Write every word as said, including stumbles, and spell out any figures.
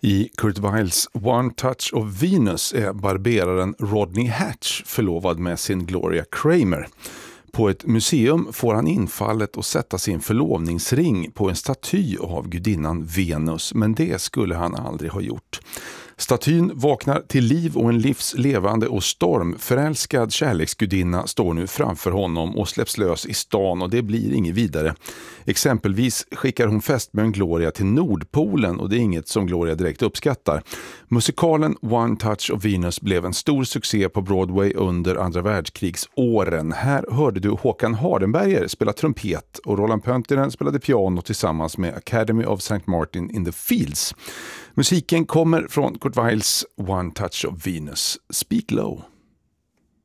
I Kurt Weills One Touch of Venus är barberaren Rodney Hatch förlovad med sin Gloria Kramer. På ett museum får han infallet att sätta sin förlovningsring på en staty av gudinnan Venus, men det skulle han aldrig ha gjort. Statyn vaknar till liv och en livslevande och stormförälskad kärleksgudinna står nu framför honom och släpps lös i stan, och det blir inget vidare. Exempelvis skickar hon fästmön Gloria till Nordpolen, och det är inget som Gloria direkt uppskattar. Musikalen One Touch of Venus blev en stor succé på Broadway under andra världskrigsåren. Här hörde du Håkan Hardenberger spela trumpet och Roland Pöntinen spelade piano tillsammans med Academy of Saint Martin in the Fields. Musiken kommer från Kurt Weills One Touch of Venus. Speak Low.